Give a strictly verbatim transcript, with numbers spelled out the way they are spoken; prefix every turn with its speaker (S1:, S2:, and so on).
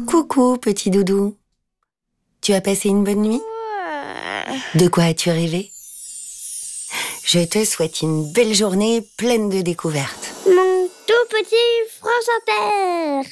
S1: Coucou, petit doudou. Tu as passé une bonne nuit? De quoi as-tu rêvé? Je te souhaite une belle journée pleine de découvertes.
S2: Mon tout petit France Inter.